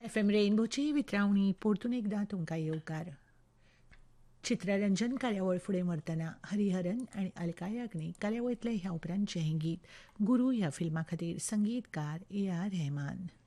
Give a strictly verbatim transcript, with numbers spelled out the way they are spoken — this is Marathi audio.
एफ एम रेनबोची वितरावणी परतून एकदां तुमकां येवकार. चित्ररंजन कार्यावळ फुडें व्हरतना हरिहरन आनी अलका याग्नीक कार्यावळींतलें ह्या उपरांतचें गीत गुरू ह्या फिल्मा खातीर संगीतकार ए आर रेहमान.